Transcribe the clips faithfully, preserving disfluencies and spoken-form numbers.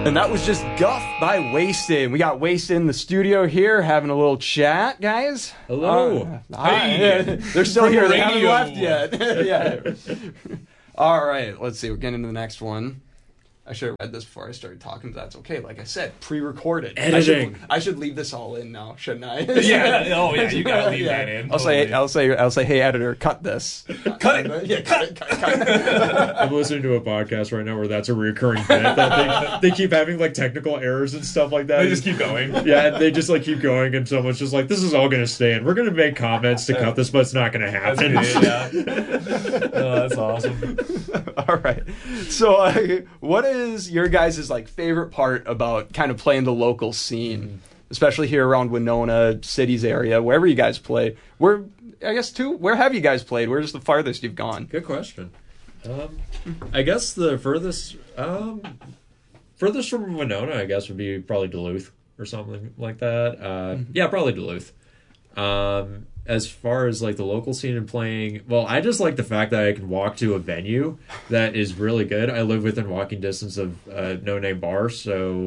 And that was just Guff by Wasted. We got Wasted in the studio here having a little chat, guys. Hello. Uh, hi. Hey. They're still here. They haven't Radio. left yet. Yeah. All right. Let's see. We're getting into the next one. I should have read this before I started talking, but that's okay. Like I said, pre-recorded. Editing. I should, I should leave this all in now, shouldn't I? Yeah. Oh, yeah. You gotta leave Yeah. that in. I'll say, totally. I'll say, I'll say, hey, editor, cut this. Cut it. Yeah, cut it, cut it, cut it. I'm listening to a podcast right now where that's a recurring bit. That they, they keep having like technical errors and stuff like that. They just keep going. Yeah, and they just like keep going, and someone's just like, "This is all gonna stay in. We're gonna make comments to cut this, but it's not gonna happen." That's good, yeah. Oh, that's awesome. All right. So, uh, what is your guys' like favorite part about kind of playing the local scene, especially here around Winona, cities area, wherever you guys play? Where, I guess, too, where have you guys played? Where's the farthest you've gone? Good question. Um, I guess the furthest, um, furthest from Winona, I guess, would be probably Duluth or something like that. Uh, yeah, probably Duluth. Um, as far as like the local scene and playing, well, I just like the fact that I can walk to a venue that is really good. I live within walking distance of uh, No Name Bar, so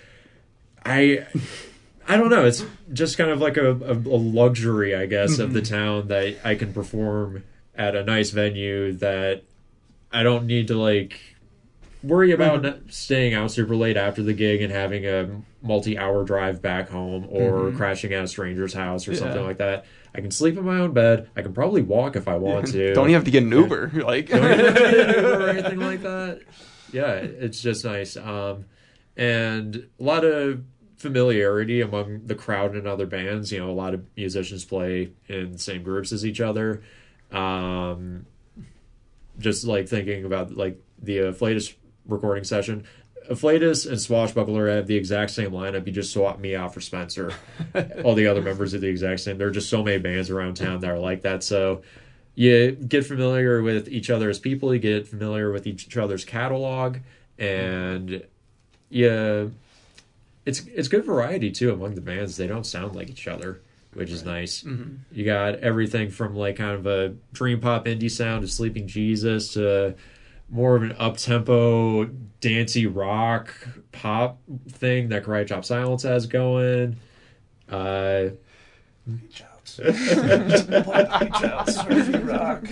I, I don't know. It's just kind of like a, a, a luxury, I guess, of the town that I can perform at a nice venue that I don't need to like worry about mm-hmm. staying out super late after the gig and having a multi-hour drive back home or mm-hmm. crashing at a stranger's house or yeah. something like that. I can sleep in my own bed. I can probably walk if I want to. Don't you have to get an Uber? Like, don't you have to get an Uber or anything like that? Yeah, it's just nice. Um, and a lot of familiarity among the crowd and other bands. You know, a lot of musicians play in the same groups as each other. Um, just like thinking about like the Afflatus recording session. Afflatus and Swashbuckler have the exact same lineup. You just swap me out for Spencer. All the other members are the exact same. There are just so many bands around town that are like that. So you get familiar with each other as people. You get familiar with each other's catalog. And yeah, it's it's good variety, too, among the bands. They don't sound like each other, which is nice. Mm-hmm. You got everything from like kind of a dream pop indie sound to Sleeping Jesus to more of an up-tempo, dancey rock pop thing that Karate Chop Silence has going. Uh, Reach outs. Reach outs. Surfing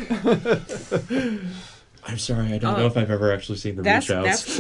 rock. I'm sorry, I don't oh, know if I've ever actually seen the that's, Reach Outs.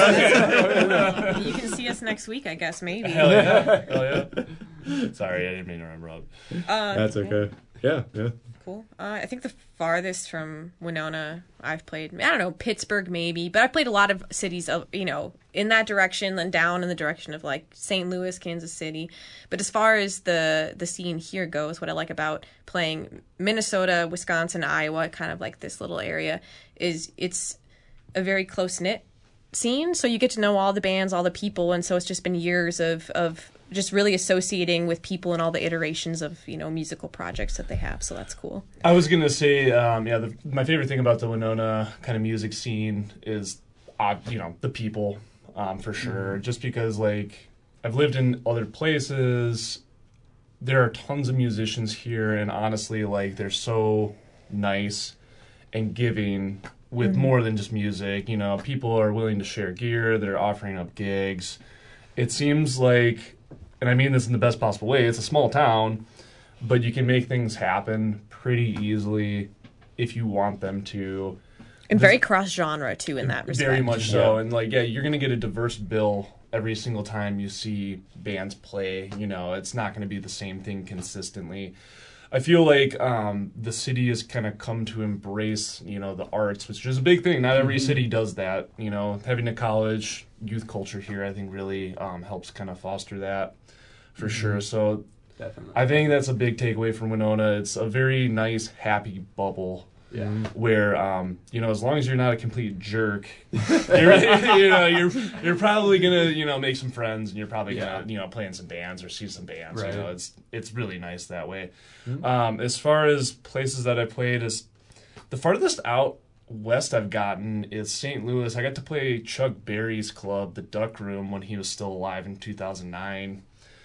That's cool. You can see us next week, I guess, maybe. Hell yeah. Hell yeah. Sorry, I didn't mean to interrupt. Uh, that's okay. Yeah, yeah. Cool. Uh, I think the farthest from Winona I've played, I don't know, Pittsburgh maybe, but I've played a lot of cities of, you know, in that direction, then down in the direction of like Saint Louis, Kansas City. But as far as the the scene here goes, what I like about playing Minnesota, Wisconsin, Iowa, kind of like this little area, is it's a very close knit scene. So you get to know all the bands, all the people, and so it's just been years of of just really associating with people and all the iterations of, you know, musical projects that they have. So that's cool. I was going to say, um, yeah, the, my favorite thing about the Winona kind of music scene is, uh, you know, the people, um, for sure. Mm-hmm. Just because, like, I've lived in other places. There are tons of musicians here, and honestly, like, they're so nice and giving with mm-hmm. more than just music. You know, people are willing to share gear. They're offering up gigs. It seems like, and I mean this in the best possible way, it's a small town, but you can make things happen pretty easily if you want them to. And very cross-genre, too, in that respect. Very much so. Yeah. And, like, yeah, you're going to get a diverse bill every single time you see bands play. You know, it's not going to be the same thing consistently. I feel like um, the city has kind of come to embrace, you know, the arts, which is a big thing. Not every mm-hmm. city does that. You know, having a college youth culture here, I think, really um, helps kind of foster that for mm-hmm. sure. So definitely, I think that's a big takeaway from Winona. It's a very nice, happy bubble. Yeah. Where um, you know, as long as you're not a complete jerk, you're, you know, you're you're probably gonna, you know, make some friends, and you're probably yeah. gonna, you know, play in some bands or see some bands. Right. You know, it's it's really nice that way. Mm-hmm. Um, as far as places that I played, is the farthest out west I've gotten is Saint Louis. I got to play Chuck Berry's club, the Duck Room, when he was still alive in two thousand nine.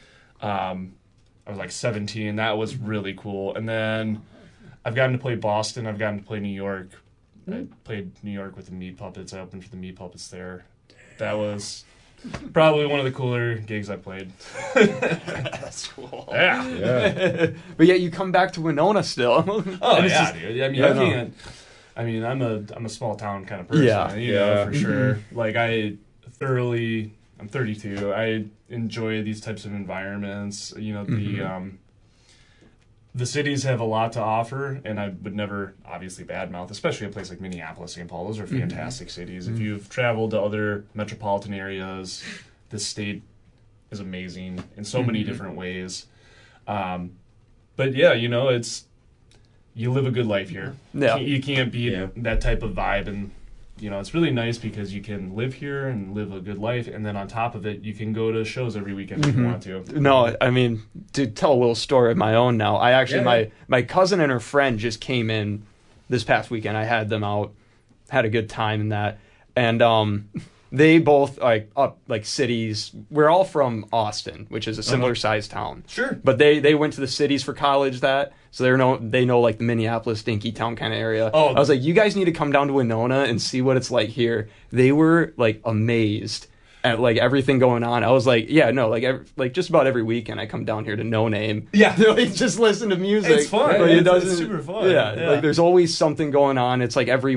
Um, I was like seventeen. That was really cool. And then I've gotten to play Boston. I've gotten to play New York. Mm-hmm. I played New York with the Meat Puppets. I opened for the Meat Puppets there. That was probably one of the cooler gigs I played. That's cool. Yeah. Yeah. But yet you come back to Winona still. Oh And it's yeah, just- dude. I mean, Yeah, I I know. can't. I mean, I'm a I'm a small town kind of person. Yeah. you Yeah. know, for sure. Like I thoroughly. I'm thirty-two. I enjoy these types of environments. You know, the Mhm. um, the cities have a lot to offer, and I would never obviously badmouth, especially a place like Minneapolis, Saint Paul. Those are fantastic cities. If you've traveled to other metropolitan areas, this state is amazing in so many Mhm. different ways. Um, but yeah, you know, it's you live a good life here. Yeah. You, you can't beat Yeah. that type of vibe, and you know, it's really nice because you can live here and live a good life, and then on top of it, you can go to shows every weekend if you Mhm. want to. No, I mean, to tell a little story of my own now, I actually, Yeah. my, my cousin and her friend just came in this past weekend. I had them out, had a good time in that. And um, they both, like, up, like, cities. We're all from Austin, which is a similar sized town. Sure. But they, they went to the cities for college that, so they know they know like the Minneapolis dinky town kind of area. Oh. I was like, you guys need to come down to Winona and see what it's like here. They were like amazed at like everything going on. I was like, yeah, no, like every, like just about every weekend I come down here to No Name. Yeah. like just listen to music. It's fun. Like, It's- it doesn't, it's super fun. Yeah, Yeah. like there's always something going on. It's like every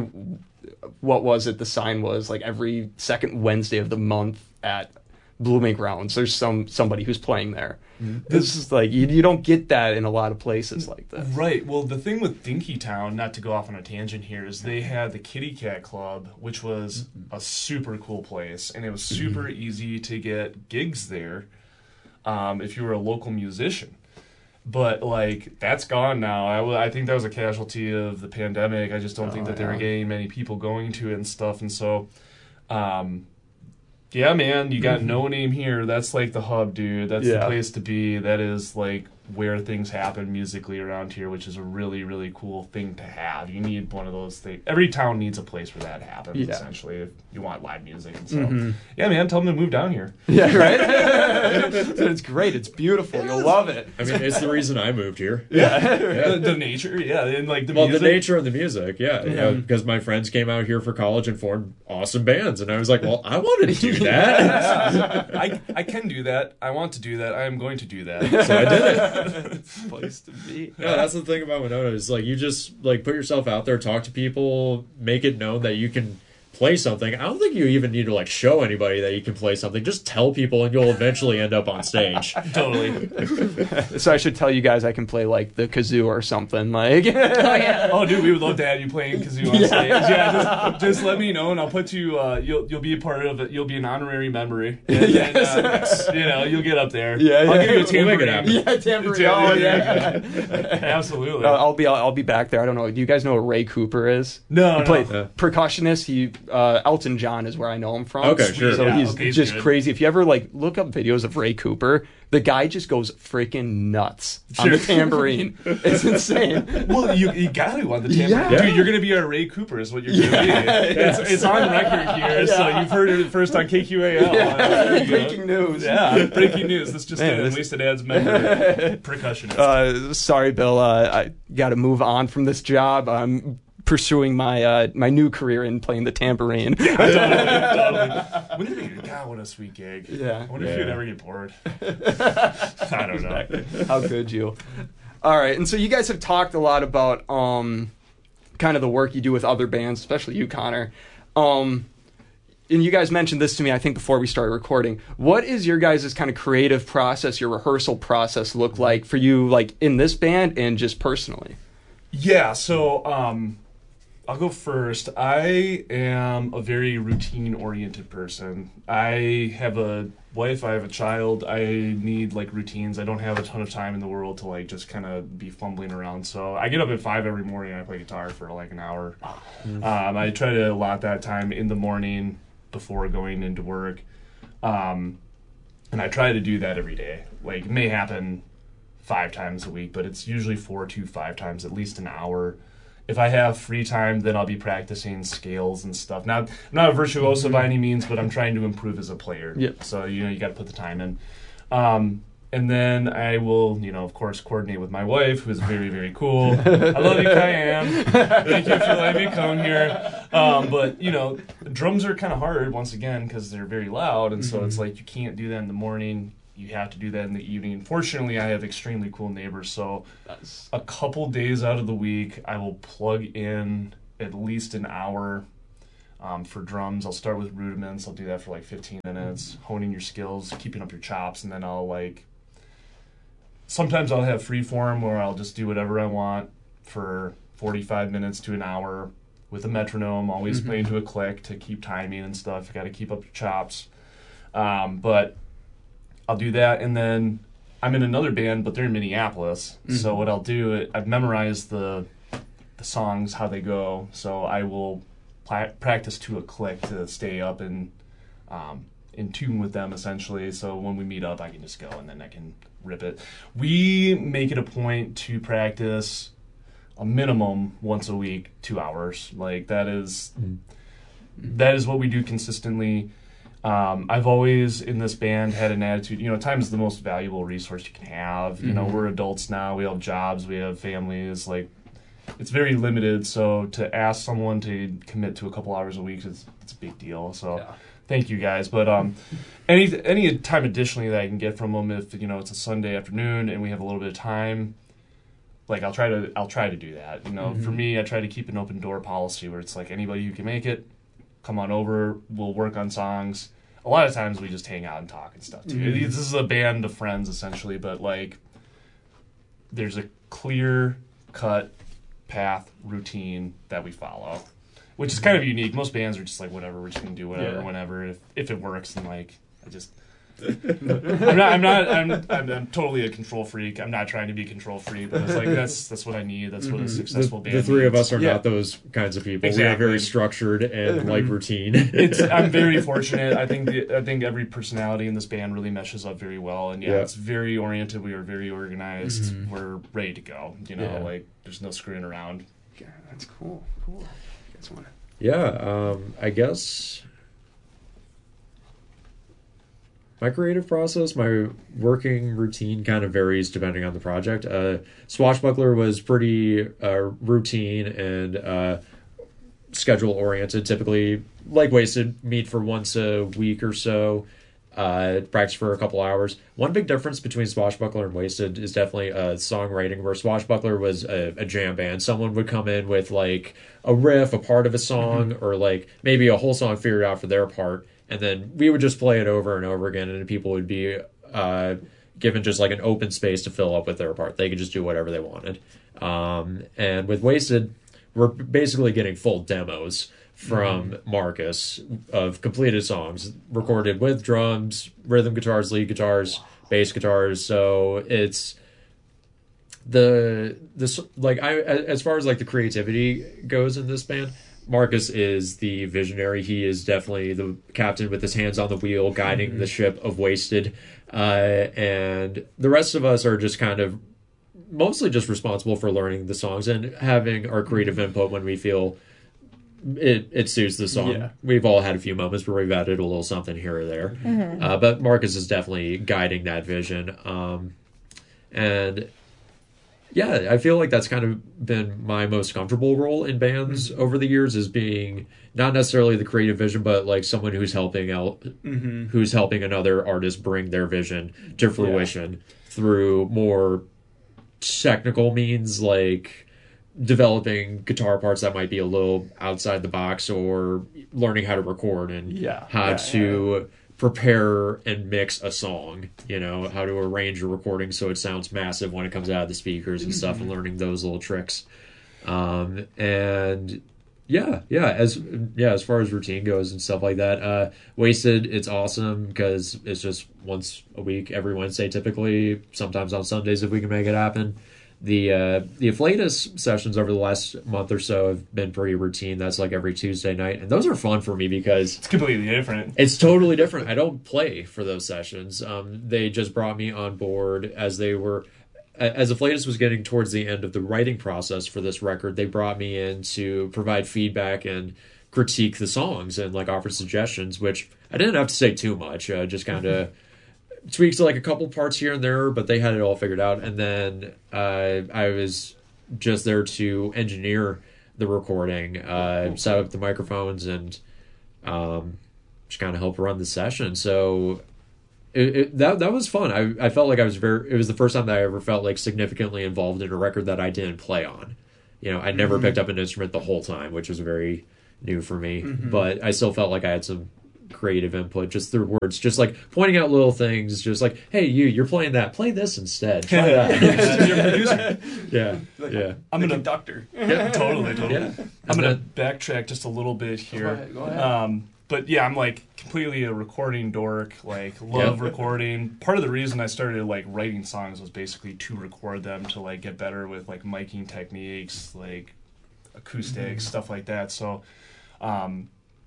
what was it? The sign was like every second Wednesday of the month at Blooming Grounds. There's some somebody who's playing there. This is like you, you don't get that in a lot of places like this. Right. Well, the thing with Dinkytown, not to go off on a tangent here, is they had the Kitty Cat Club, which was a super cool place, and it was super easy to get gigs there um, if you were a local musician. But like that's gone now. I, w- I think that was a casualty of the pandemic. I just don't think Oh, that they were yeah. getting many people going to it and stuff. And so, um, yeah, man, you got No Name here. That's like the hub, dude. That's Yeah. the place to be. That is like where things happen musically around here, which is a really, really cool thing to have. You need one of those things. Every town needs a place where that happens, Yeah. essentially, if you want live music. And so, Mhm. yeah, man, tell them to move down here. Yeah, right. It's great. It's beautiful. You'll love it. I mean, it's the reason I moved here. Yeah. The, the nature, yeah, and like the Well, music. the nature of the music, yeah. Yeah. Because my friends came out here for college and formed awesome bands. And I was like, well, I wanted to do that. I, I can do that. I want to do that. I am going to do that. So I did it. Place to be. Yeah, that's the thing about Winona is like you just like put yourself out there, talk to people, make it known that you can play something. I don't think you even need to like show anybody that you can play something. Just tell people, and you'll eventually end up on stage. Totally. So I should tell you guys I can play like the kazoo or something. Like, Oh yeah. Oh, dude, we would love to have you playing kazoo on stage. Yeah, just, just let me know, and I'll put you. Uh, you'll you'll be a part of it. You'll be an honorary member. And, then, uh, you know, you'll get up there. Yeah, I'll yeah. give you a We'll make it tambourine. happen. yeah, tambourine. Yeah, Oh, yeah. yeah. Absolutely. Uh, I'll be I'll, I'll be back there. I don't know. Do you guys know what Ray Cooper is? no, He no. played Yeah. percussionist. He uh, Elton John is where I know him from. Okay, sure. So Yeah, he's okay, he's just good. crazy. If you ever like look up videos of Ray Cooper, the guy just goes freaking nuts on the Sure. tambourine. It's insane. Well, you, you got to on the tambourine. Yeah. Dude, you're going to be our Ray Cooper is what you're going to be. Yeah. It's, it's on record here, so Yeah. you've heard it first on K Q A L. Yeah. Uh, you know. Breaking news. Yeah, breaking news. This just Man, in. this- Wasted Ads member percussionist. Uh, sorry, Bill. Uh, I got to move on from this job. I'm pursuing my uh, my new career in playing the tambourine. totally, totally. Wouldn't it be, God, what a sweet gig. Yeah. I wonder if Yeah. you'd ever get bored. I don't know. How could you? All right, and so you guys have talked a lot about um, kind of the work you do with other bands, especially you, Connor. Um, and you guys mentioned this to me, I think, before we started recording. What is your guys' kind of creative process, your rehearsal process look like for you, like in this band and just personally? Yeah, so um, I'll go first. I am a very routine-oriented person. I have a wife, I have a child. I need like routines. I don't have a ton of time in the world to like just kind of be fumbling around. So I get up at five every morning and I play guitar for like an hour. Um, I try to allot that time in the morning before going into work. Um, and I try to do that every day. Like, it may happen five times a week, but it's usually four to five times, at least an hour. If I have free time, then I'll be practicing scales and stuff. Not, I'm not a virtuoso by any means, but I'm trying to improve as a player. Yep. So, you know, you got to put the time in. Um, And then I will, you know, of course, coordinate with my wife, who is very, very cool. I love you, Cayenne. Thank you for letting me come here. Um, but, you know, drums are kind of hard, once again, because they're very loud. And so mm-hmm. it's like you can't do that in the morning. You have to do that in the evening. Fortunately, I have extremely cool neighbors. So That's... a couple days out of the week, I will plug in at least an hour Um, for drums. I'll start with rudiments. I'll do that for like fifteen minutes, honing your skills, keeping up your chops, and then I'll like, sometimes I'll have free form where I'll just do whatever I want for forty-five minutes to an hour with a metronome, always mm-hmm. playing to a click to keep timing and stuff. You got to keep up your chops. Um, but I'll do that, and then I'm in another band, but they're in Minneapolis. Mm-hmm. So what I'll do, I've memorized the the songs, how they go, so I will practice to a click to stay up and um, in tune with them, essentially. So when we meet up, I can just go and then I can rip it. We make it a point to practice a minimum once a week, two hours. Like that is mm-hmm. that is what we do consistently. Um, I've always in this band had an attitude, you know, time is the most valuable resource you can have. You mm-hmm. know, we're adults now. We have jobs. We have families. Like, it's very limited, so to ask someone to commit to a couple hours a week is it's a big deal. So yeah. Thank you guys. But um, any any time additionally that I can get from them, if you know it's a Sunday afternoon and we have a little bit of time, like I'll try to I'll try to do that. You know, mm-hmm. for me, I try to keep an open door policy where it's like anybody who can make it, come on over. We'll work on songs. A lot of times we just hang out and talk and stuff too. Mm-hmm. This is a band of friends essentially, but like there's a clear cut path routine that we follow, which is kind of unique. Most bands are just like whatever, we're just gonna do whatever yeah. whenever if if it works. And like I just I'm not I'm not I'm, I'm I'm totally a control freak. I'm not trying to be a control freak, but it's like that's that's what I need. That's what a successful the, band the three needs. of us are yeah. not those kinds of people. Exactly. We are very structured and like routine. It's I'm very fortunate. I think the, I think every personality in this band really meshes up very well, and yeah, yeah. it's very oriented. We are very organized. Mm-hmm. We're ready to go. You know, yeah. like there's no screwing around. Yeah, that's cool. Cool. You guys want to? Yeah, um, I guess my creative process, my working routine kind of varies depending on the project. Uh, Swashbuckler was pretty uh, routine and uh, schedule oriented. Typically, like Wasted, meet for once a week or so. Uh, practice for a couple hours. One big difference between Swashbuckler and Wasted is definitely uh, songwriting, where Swashbuckler was a, a jam band. Someone would come in with like a riff, a part of a song, mm-hmm. or like maybe a whole song figured out for their part, and then we would just play it over and over again, and people would be uh, given just like an open space to fill up with their part. They could just do whatever they wanted. Um, and with Wasted, we're basically getting full demos from mm. Marcus of completed songs recorded with drums, rhythm guitars, lead guitars, wow. bass guitars. So it's the this like I as far as like the creativity goes in this band, Marcus is the visionary. He is definitely the captain with his hands on the wheel, guiding mm-hmm. the ship of Wasted, uh, and the rest of us are just kind of mostly just responsible for learning the songs and having our creative input when we feel It it suits the song. Yeah. We've all had a few moments where we've added a little something here or there. Mm-hmm. Uh, but Marcus is definitely guiding that vision. Um, and yeah, I feel like that's kind of been my most comfortable role in bands mm-hmm. over the years, is being not necessarily the creative vision, but like someone who's helping out, mm-hmm. who's helping another artist bring their vision to fruition yeah. through more technical means, like developing guitar parts that might be a little outside the box, or learning how to record and yeah, how yeah, to yeah. prepare and mix a song, you know, how to arrange a recording so it sounds massive when it comes out of the speakers and mm-hmm. stuff, and learning those little tricks. Um, and yeah, yeah, as yeah, as far as routine goes and stuff like that, uh, Wasted, it's awesome because it's just once a week, every Wednesday typically, sometimes on Sundays if we can make it happen. The uh, the Afflatus sessions over the last month or so have been pretty routine. That's like every Tuesday night. And those are fun for me because it's completely different. It's totally different. I don't play for those sessions. Um, they just brought me on board as they were... As Afflatus was getting towards the end of the writing process for this record, they brought me in to provide feedback and critique the songs and like offer suggestions, which I didn't have to say too much. Uh, just kind of... tweaks like a couple parts here and there, but they had it all figured out. And then uh, I was just there to engineer the recording, uh, set up the microphones, and um, just kind of help run the session. So it, it, that that was fun. I I felt like I was very. It was the first time that I ever felt like significantly involved in a record that I didn't play on. You know, I never mm-hmm. picked up an instrument the whole time, which was very new for me. Mm-hmm. But I still felt like I had some creative input just through words, just like pointing out little things, just like, hey, you, you're playing that, play this instead. Try that. You're a producer. Yeah, like, yeah. I'm a conductor. Yeah, totally, totally. Yeah. I'm going to then, backtrack just a little bit here. Go ahead, go ahead. Um, but yeah, I'm like completely a recording dork, like love yep. recording. Part of the reason I started like writing songs was basically to record them, to like get better with like miking techniques, like acoustics, mm-hmm. stuff like that. So, um,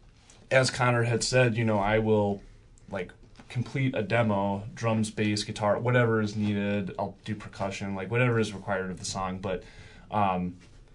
as Connor had said, you know, I will like complete a demo, drums, bass, guitar, whatever is needed. I'll do percussion, like whatever is required of the song. But um,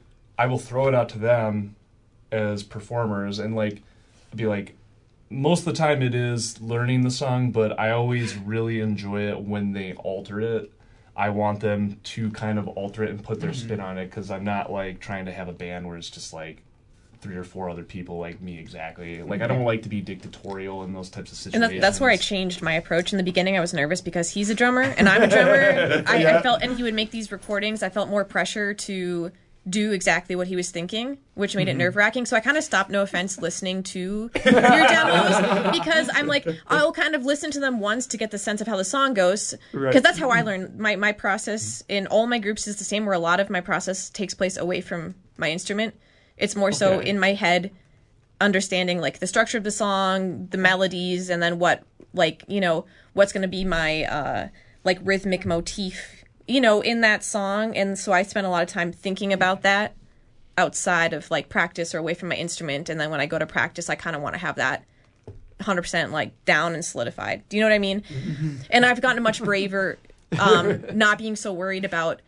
I will throw it out to them as performers and like be like, most of the time it is learning the song, but I always really enjoy it when they alter it. I want them to kind of alter it and put their mm-hmm. spin on it, because I'm not like trying to have a band where it's just like three or four other people like me exactly. Like, I don't like to be dictatorial in those types of situations. And that, that's where I changed my approach. In the beginning, I was nervous because he's a drummer and I'm a drummer. I, yeah. I felt, and he would make these recordings, I felt more pressure to do exactly what he was thinking, which made mm-hmm. it nerve-wracking. So I kind of stopped, no offense, listening to your demos, because I'm like, I'll kind of listen to them once to get the sense of how the song goes, because right. that's how I learn. My, my process in all my groups is the same, where a lot of my process takes place away from my instrument. It's more so okay. in my head, understanding like the structure of the song, the melodies, and then what, like, you know, what's going to be my uh, like rhythmic motif, you know, in that song. And so I spend a lot of time thinking about that outside of like practice or away from my instrument. And then when I go to practice, I kind of want to have that one hundred percent like down and solidified. Do you know what I mean? Mm-hmm. And I've gotten much braver, um, not being so worried about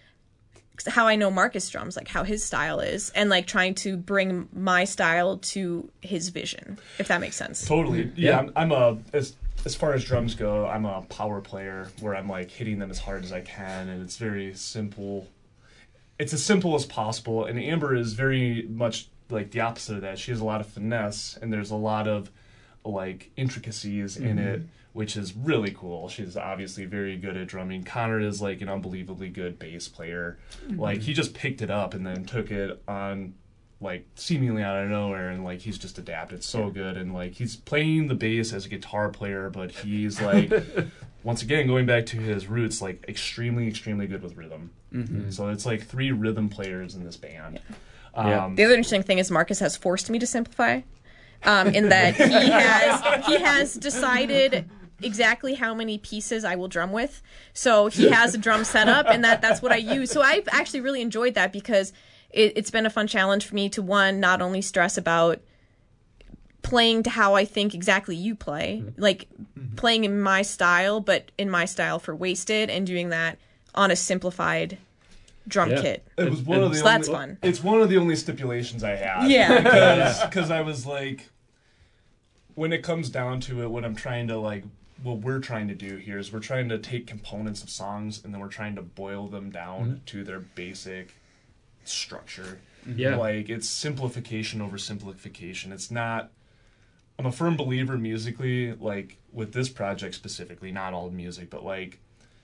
how I know Marcus drums, like how his style is, and like trying to bring my style to his vision, if that makes sense. Totally. Yeah, yeah. I'm, I'm a, as as far as drums go, I'm a power player where I'm like hitting them as hard as I can, and it's very simple. It's as simple as possible, and Amber is very much like the opposite of that. She has a lot of finesse, and there's a lot of like intricacies mm-hmm. in it, which is really cool. She's obviously very good at drumming. Connor is like an unbelievably good bass player. Mm-hmm. Like, he just picked it up and then took it on, like, seemingly out of nowhere, and like he's just adapted so good. And like, he's playing the bass as a guitar player, but he's like once again going back to his roots, like extremely extremely good with rhythm. Mm-hmm. So it's like three rhythm players in this band. Yeah. Um, the other interesting thing is Marcus has forced me to simplify, um, in that he has he has decided exactly how many pieces I will drum with. So he has a drum setup, and that that's what I use. So I've actually really enjoyed that, because it, it's been a fun challenge for me to, one, not only stress about playing to how I think exactly you play, mm-hmm. like mm-hmm. playing in my style, but in my style for Wasted, and doing that on a simplified drum yeah. kit. It was one and, of the so only, that's fun. It's one of the only stipulations I had. Yeah. Because because I was like, when it comes down to it, what I'm trying to like, what we're trying to do here is we're trying to take components of songs, and then we're trying to boil them down mm-hmm. to their basic structure. Yeah. Like, it's simplification over simplification. It's not, I'm a firm believer musically, like with this project specifically, not all music, but like,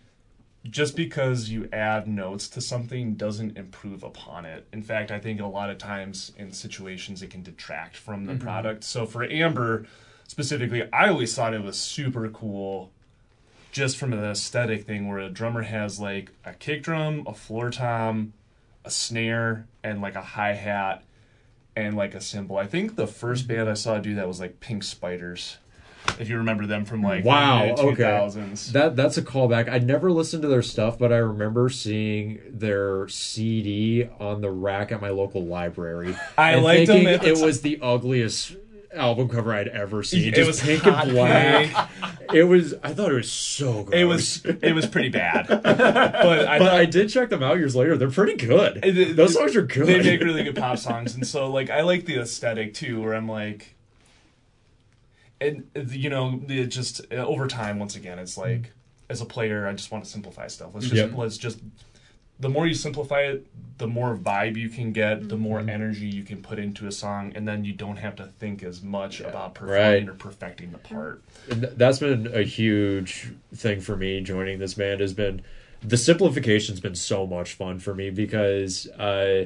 just because you add notes to something doesn't improve upon it. In fact, I think a lot of times in situations it can detract from the mm-hmm. product. So for Amber specifically, I always thought it was super cool just from an aesthetic thing, where a drummer has like a kick drum, a floor tom, a snare, and like a hi-hat and like a cymbal. I think the first band I saw do that was like Pink Spiders, if you remember them from like wow, the two thousands. Okay. That that's a callback. I never listened to their stuff, but I remember seeing their C D on the rack at my local library. I and liked thinking them. At the it t- was the ugliest album cover I'd ever seen. It Just was pink hot and black. It was. I thought it was so gross. It was. It was pretty bad. But I. But thought, I did check them out years later. They're pretty good. It, Those songs are good. They make really good pop songs, and so like I like the aesthetic too, where I'm like, and you know, it just over time, once again, it's like as a player, I just want to simplify stuff. Let's just Yep. let's just. The more you simplify it, the more vibe you can get, the more energy you can put into a song, and then you don't have to think as much about performing Right. or perfecting the part. And th- that's been a huge thing for me joining this band has been the simplification's been so much fun for me because uh,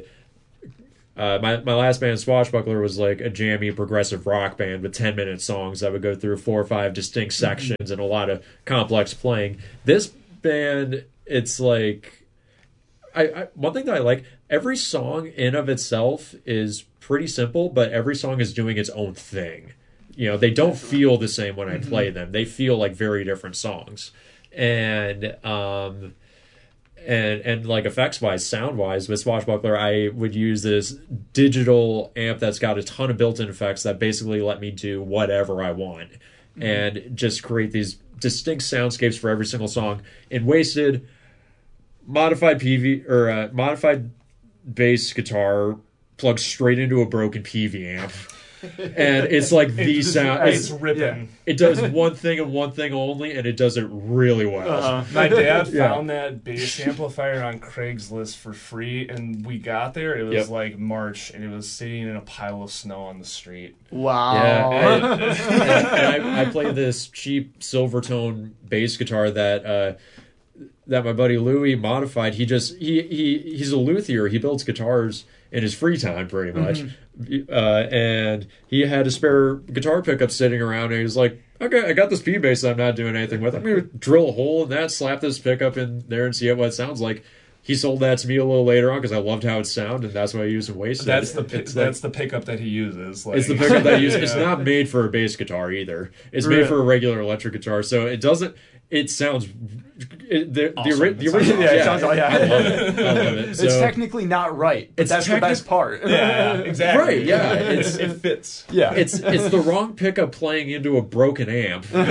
uh, my, my last band, Swashbuckler, was like a jammy progressive rock band with ten minute songs that would go through four or five distinct sections and a lot of complex playing. This band, it's like I, I one thing that I like, every song in of itself is pretty simple, but every song is doing its own thing. You know, they don't feel the same when I play them. They feel like very different songs. And um and and like effects wise, sound wise, with Swashbuckler, I would use this digital amp that's got a ton of built-in effects that basically let me do whatever I want and just create these distinct soundscapes for every single song. In Wasted, modified P V or uh, modified bass guitar plugged straight into a broken P V amp, and it's like the It's, sound. it's It's, ripping. it does one thing and one thing only, and it does it really well. Uh-huh. My dad Yeah. found that bass amplifier on Craigslist for free, and we got there. It was Yep. like March, and it was sitting in a pile of snow on the street. Wow. Yeah, and, and I, I play this cheap Silvertone bass guitar that uh, that my buddy Louie modified. He just he he he's a luthier. He builds guitars in his free time, pretty much. Uh, and he had a spare guitar pickup sitting around, and he was like, "Okay, I got this P bass I'm not doing anything with. I'm gonna drill a hole in that, slap this pickup in there, and see what it sounds like." He sold that to me a little later on because I loved how it sounded, and that's what I used in Wasted. That's the pi- It's that's like- the pickup that he uses. Like, it's the pickup that I use. It's Yeah. not made for a bass guitar either. It's Really? made for a regular electric guitar, so it doesn't. It sounds. It, the, Awesome. the, ori- the It sounds original. Yeah, it yeah, sounds- yeah. I love it. I love it. So, It's technically not right, but It's that's the technic- best part. Yeah, yeah, exactly. Right, yeah, it's- it fits. Yeah. it's it's the wrong pickup playing into a broken amp, Like,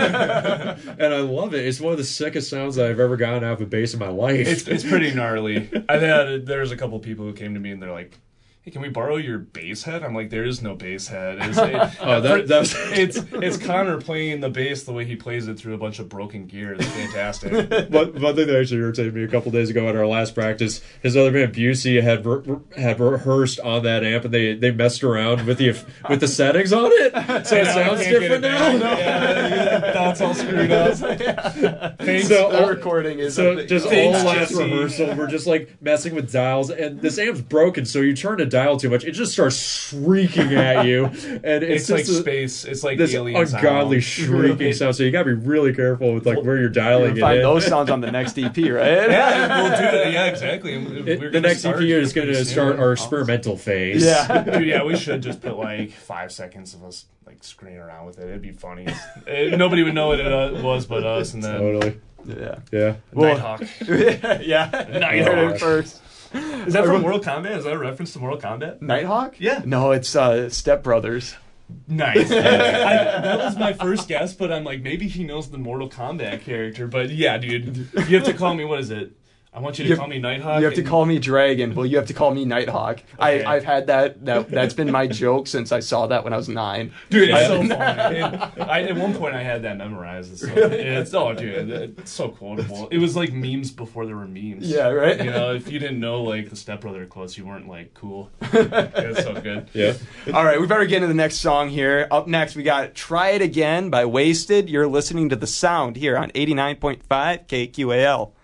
and I love it. It's one of the sickest sounds that I've ever gotten out of a bass in my life. It's it's pretty gnarly. I had there's a couple people who came to me and they're like, "Hey, can we borrow your bass head?" I'm like, "There is no bass head." It's, it, Oh, that- that's- it's it's Connor playing the bass the way he plays it through a bunch of broken gear. It's fantastic. One, one thing that actually irritated me a couple days ago at our last practice, his other band Busey had re- had rehearsed on that amp, and they, they messed around with the with the settings on it, so it I sounds can't get different it now. down. Yeah, that's all screwed up. Thanks. So The all- recording is So a- just Thanks, all last Jesse. rehearsal, we're just like messing with dials, and this amp's broken. So you turn a dial too much, it just starts shrieking at you, and it's, It's like just a- space. It's like this alien ungodly sound. shrieking sound. So you gotta be really careful with like where you're dialing you it find in. those sounds on the next E P, right? Yeah, we'll do it. Yeah, exactly. We're It- gonna the next start E P is pretty going to soon. start our experimental phase. Yeah. Dude, yeah, we should just put like five seconds of us like screwing around with it. It'd be funny. It, nobody would know what it uh, was but us, and then Totally. Yeah. Yeah. Well- Nighthawk. yeah. You heard it first. Is that from Mortal Kombat? Is that a reference to Mortal Kombat? Nighthawk? Yeah. No, it's uh, Step Brothers. Nice. I, that was my first guess, but I'm like, maybe he knows the Mortal Kombat character. But yeah, dude, you have to call me. What is it? I want you to You- call me Nighthawk. You have to and- call me Dragon. Well, you have to call me Nighthawk. Okay. I, I've had that, that. That's been my joke since I saw that when I was nine. Dude, it's I- so funny. It- I, at one point, I had that memorized. It's, so, it's oh, dude, it's so quotable. It was like memes before there were memes. Yeah, right? You know, if you didn't know like the Step Brother quotes, you weren't like cool. It's so good. Yeah. All right, we better get into the next song here. Up next, we got Try It Again by Wasted. You're listening to The Sound here on eighty-nine point five K Q A L.